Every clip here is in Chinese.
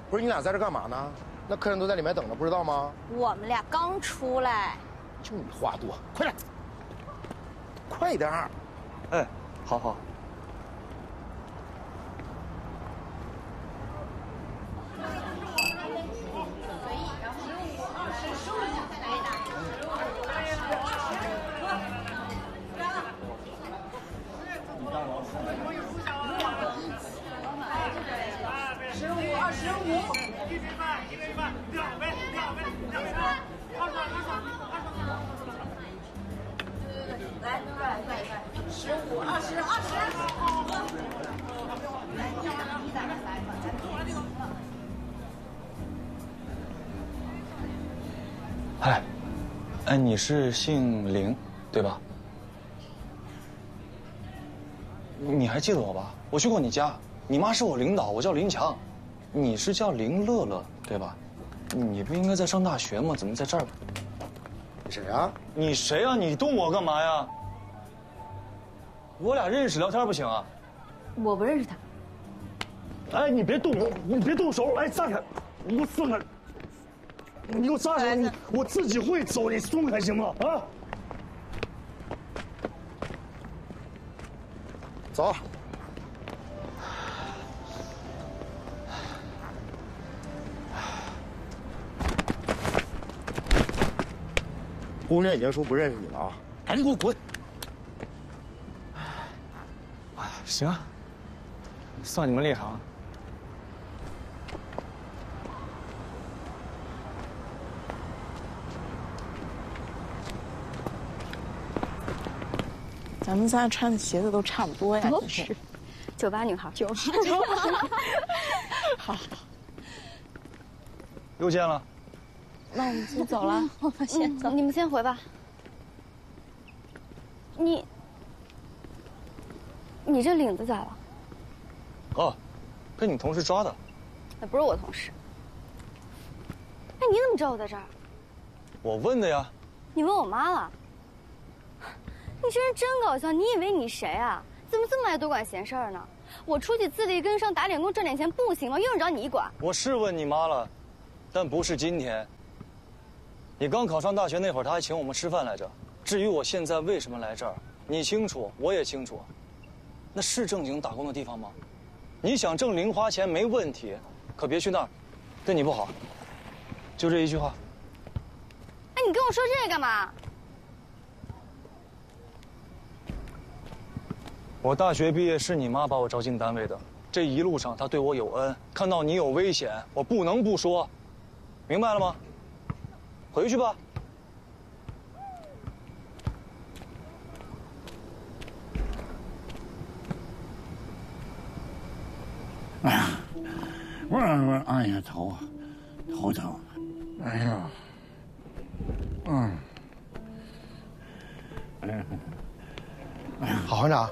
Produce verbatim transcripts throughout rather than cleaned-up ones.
不是你俩在这干嘛呢？那客人都在里面等着，不知道吗？ 我们俩刚出来。 就你话多，快点，快点儿！ 哎，好好。 十五，二十五。一杯半，一杯半，两杯，两杯，两杯半。二十，二十，二十。对对对，来，快快快！十五，二十，二十。来，你来，你来，来， 来。哎，哎，你是姓林，对吧？你还记得我吧？我去过你家，你妈是我领导，我叫林强，你是叫林乐乐，对吧？你不应该在上大学吗？怎么在这儿？ 你谁啊？ 你谁啊？你动我干嘛呀？我俩认识聊天不行啊？ 我不认识他。 哎，你别动我，你别动手！哎，站开！你给我松开！你给我站开！你我自己会走，你松开行吗？啊！ 走。姑娘已经说不认识你了啊，赶紧给我滚！ 啊，行，算你们厉害啊！ 咱们仨穿的鞋子都差不多呀， 都是。酒吧女孩。 酒吧。好。 又见了。 那我们就走了。 我们先走，你们先回吧。你，你这领子咋了？ 哦，被你同事抓的。 那不是我同事。哎，你怎么知道我在这儿？ 我问的呀。 你问我妈了？你这人真搞笑！你以为你谁啊？怎么这么爱多管闲事儿呢？我出去自力更生打点工赚点钱不行吗？用得着你管？ 我是问你妈了，但不是今天。你刚考上大学那会儿，她还请我们吃饭来着。至于我现在为什么来这儿，你清楚，我也清楚。那是正经打工的地方吗？你想挣零花钱没问题，可别去那儿，对你不好。就这一句话。 哎，你跟我说这个干嘛？ 我大学毕业是你妈把我招进单位的，这一路上她对我有恩，看到你有危险，我不能不说，明白了吗？回去吧。 哎呀，我我哎呀头啊，头疼，哎呀，嗯，哎呀，哎呀， 郝行长。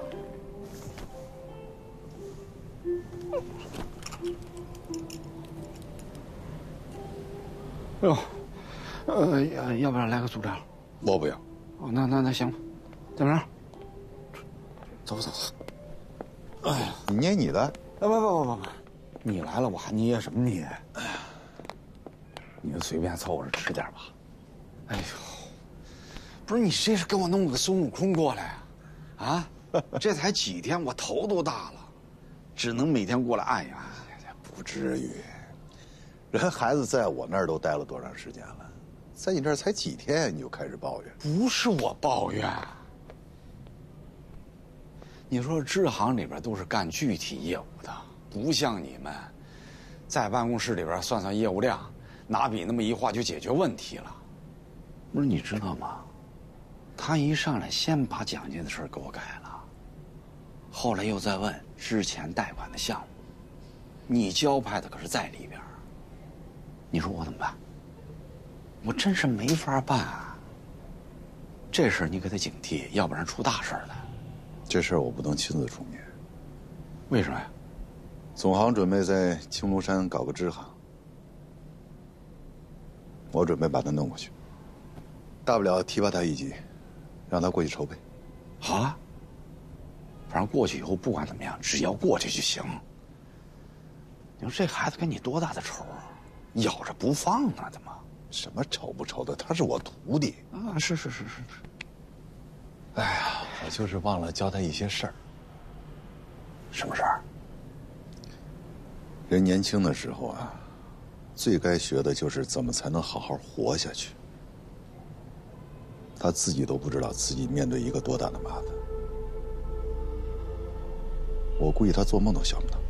哟，呃，要要不然来个速照？ 我不要。 哦，那那那行吧，怎么着？走走走。哎呀， 你捏你的？ 哎不不不不不，你来了我还捏什么捏？哎呀，你就随便凑合着吃点吧。哎呦，不是你这是给我弄个孙悟空过来啊？啊，这才几天，我头都大了，只能每天过来按呀。 不至于，人孩子在我那儿都待了多长时间了，在你这儿才几天你就开始抱怨？ 不是我抱怨，你说支行里边都是干具体业务的，不像你们，在办公室里边算算业务量，拿笔那么一画就解决问题了。不是你知道吗？他一上来先把奖金的事给我改了，后来又在问之前贷款的项目。你交派的可是在里边，你说我怎么办？我真是没法办啊。这事儿你给他警惕，要不然出大事的。 这事儿我不能亲自出面。 为什么呀？ 总行准备在青龙山搞个支行，我准备把他弄过去，大不了提拔他一级，让他过去筹备。 好啊，反正过去以后不管怎么样，只要过去就行。 你说这孩子跟你多大的仇啊？咬着不放啊，怎么？ 什么仇不仇的？他是我徒弟啊！是是是是是。 哎呀，我就是忘了教他一些事儿。 什么事儿？ 人年轻的时候啊，最该学的就是怎么才能好好活下去。他自己都不知道自己面对一个多大的麻烦，我估计他做梦都想不到。